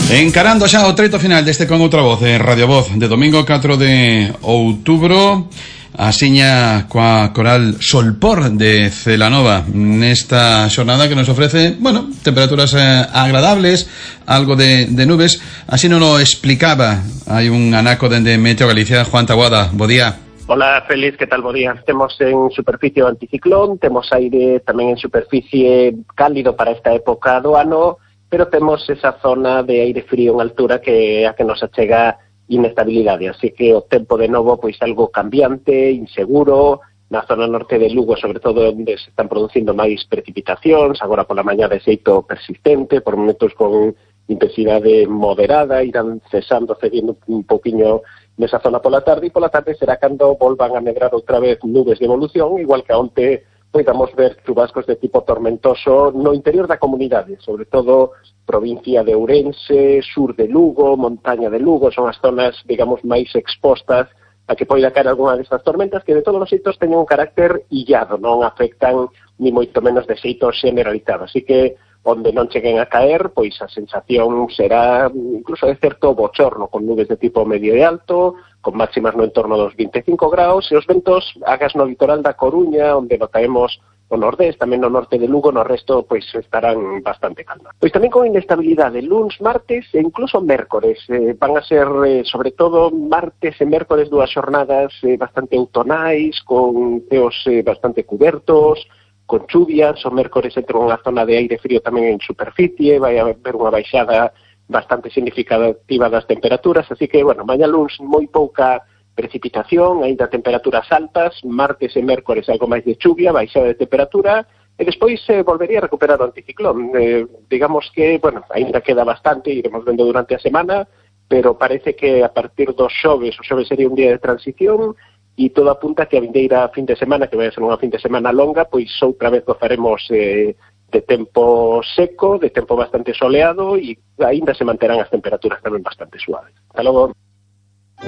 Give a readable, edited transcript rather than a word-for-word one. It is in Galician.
Encarando xa o treito final deste Con Outra Voz, Radio Voz, de domingo 4 de outubro, asiña coa coral Solpor de Celanova nesta xornada que nos ofrece, bueno, temperaturas agradables, algo de nubes. Así non o explicaba, hai un anaco dende Meteo Galicia. Juan Taboada, bo día. Hola, Félix, que tal? Bo día. Temos en superficie o anticiclón, temos aire tamén en superficie cálido para esta época do ano, pero temos esa zona de aire frío en altura que a que nos achega inestabilidade, así que o tempo de novo pois algo cambiante, inseguro, na zona norte de Lugo, sobre todo onde se están producindo máis precipitacións, agora pola mañá de xeito persistente, por momentos con intensidade moderada, irán cedindo un poquinho nesa zona pola tarde, e pola tarde será cando volvan a medrar outra vez nubes de evolución, igual que onte podamos ver chubascos de tipo tormentoso no interior da comunidade, sobre todo provincia de Ourense, sur de Lugo, montaña de Lugo, son as zonas, digamos, máis expostas a que poida caer algunha destas tormentas que de todos os xeitos teñen un carácter illado, non afectan ni moito menos de xeito generalizado, así que onde non cheguen a caer, pois a sensación será incluso de certo bochorno, con nubes de tipo medio e alto, con máximas no entorno dos 25 graus, e os ventos agas no litoral da Coruña, onde notaremos o nordés, tamén no norte de Lugo, no resto, pois estarán bastante calma. Pois tamén con inestabilidade, luns, martes e incluso mércores, van a ser, sobre todo, martes e mércores dúas xornadas bastante outonais, con ceos bastante cubertos, con chuvias. O mércores entra unha zona de aire frío tamén en superficie, vai a haber unha baixada bastante significativa das temperaturas, así que, bueno, mañá luns moi pouca precipitación, aínda temperaturas altas, martes e mércores algo máis de chuvia, baixada de temperatura, e despois volvería a recuperar o anticiclón. Digamos que, bueno, aínda queda bastante, iremos vendo durante a semana, pero parece que a partir dos xoves, o xoves sería un día de transición, e todo apunta que a vindeira fin de semana, que vai a ser unha fin de semana longa, pois outra vez gozaremos de tempo seco, de tempo bastante soleado, e aínda se manterán as temperaturas tamén bastante suaves. Hasta logo.